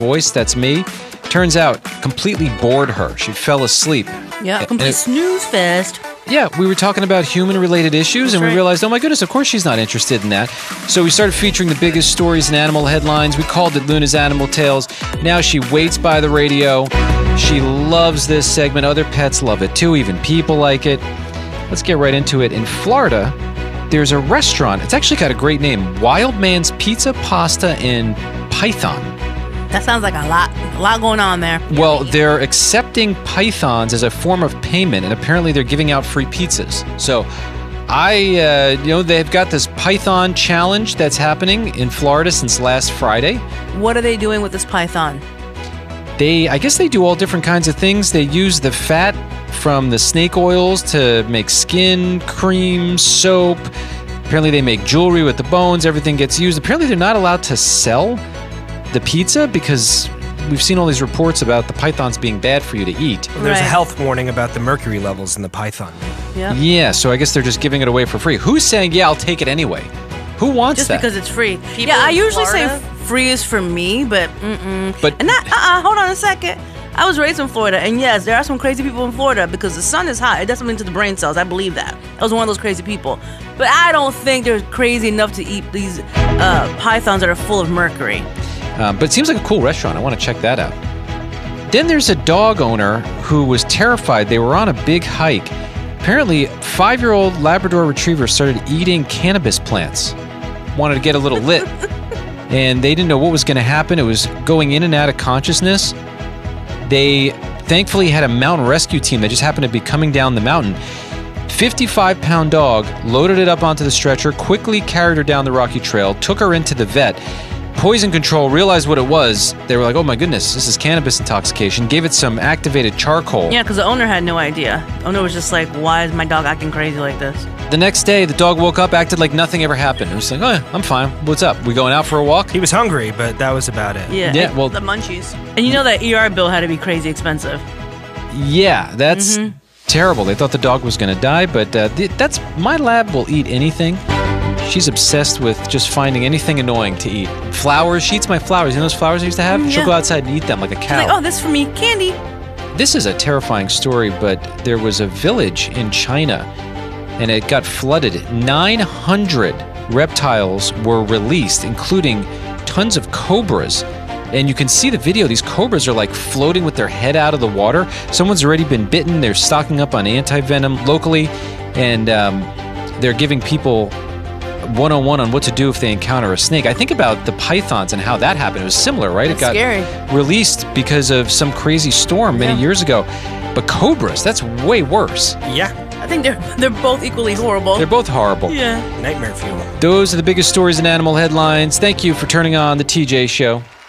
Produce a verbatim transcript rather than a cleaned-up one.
voice, that's me. Turns out, completely bored her. She fell asleep. Yeah, complete it, snooze fest. Yeah, we were talking about human-related issues, That's and we right. realized, oh my goodness, of course she's not interested in that. So we started featuring the biggest stories in animal headlines. We called it Luna's Animal Tales. Now she waits by the radio. She loves this segment. Other pets love it too. Even people like it. Let's get right into it. In Florida, there's a restaurant. It's actually got a great name. Wild Man's Pizza, Pasta, and Python. That sounds like a lot, a lot going on there. Well, they're accepting pythons as a form of payment, and apparently they're giving out free pizzas. So, I, uh, you know, they've got this Python challenge that's happening in Florida since last Friday. What are they doing with this python? They, I guess they do all different kinds of things. They use the fat from the snake oils to make skin, cream, soap. Apparently they make jewelry with the bones. Everything gets used. Apparently they're not allowed to sell the pizza because we've seen all these reports about the pythons being bad for you to eat. Well, there's Right. a health warning about the mercury levels in the python. Yeah. Yeah, so I guess they're just giving it away for free. Who's saying, yeah, I'll take it anyway? Who wants Just that? because it's free. People yeah, I in usually Florida? say free is for me, but mm-mm. But- and that, uh-uh, hold on a second. I was raised in Florida, and yes, there are some crazy people in Florida because the sun is hot. It does something to the brain cells. I believe that. I was one of those crazy people. But I don't think they're crazy enough to eat these uh, pythons that are full of mercury. Um, but it seems like a cool restaurant. I want to check that out. Then there's a dog owner who was terrified. They were on a big hike. Apparently, five-year-old Labrador Retriever started eating cannabis plants. Wanted to get a little lit. And they didn't know what was going to happen. It was going in and out of consciousness. They thankfully had a mountain rescue team that just happened to be coming down the mountain. fifty-five pound dog, loaded it up onto the stretcher, quickly carried her down the rocky trail, took her into the vet. Poison control realized what it was. They were like, oh my goodness, this is cannabis intoxication. Gave it some activated charcoal. Yeah, because the owner had no idea. The owner was just like, why is my dog acting crazy like this? The next day, the dog woke up, acted like nothing ever happened. It was like, oh, yeah, I'm fine. What's up? We going out for a walk? He was hungry, but that was about it. Yeah. Yeah, well, The munchies. And you know that E R bill had to be crazy expensive. yeah, that's Mm-hmm. terrible. They thought the dog was going to die, but uh, th- that's my lab will eat anything. She's obsessed with just finding anything annoying to eat. Flowers. She eats my flowers. You know those flowers I used to have? Mm, She'll yeah. go outside and eat them like a She's cow. like, oh, this is for me, candy. This is a terrifying story, but there was a village in China, and it got flooded. nine hundred reptiles were released, including tons of cobras. And you can see the video. These cobras are like floating with their head out of the water. Someone's already been bitten. They're stocking up on anti-venom locally, and um, they're giving people one oh one on what to do if they encounter a snake. I think about the pythons and how that happened. It was similar, right? That's it got scary. released because of some crazy storm many Yeah. years ago. But cobras, that's way worse. Yeah, I think they're they're both equally horrible. They're both horrible. yeah. nightmare fuel. Those are the biggest stories in animal headlines. Thank you for turning on the T J Show.